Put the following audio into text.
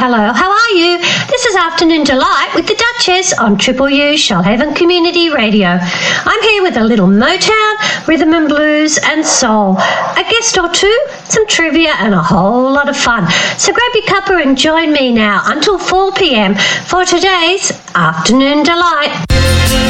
hello, how are you? This is Afternoon Delight with the Duchess on Triple U Shoalhaven Community Radio. I'm here with a little Motown, rhythm and blues and soul, a guest or two, some trivia and a whole lot of fun. So grab your cuppa and join me now until 4 p.m. for today's Afternoon Delight.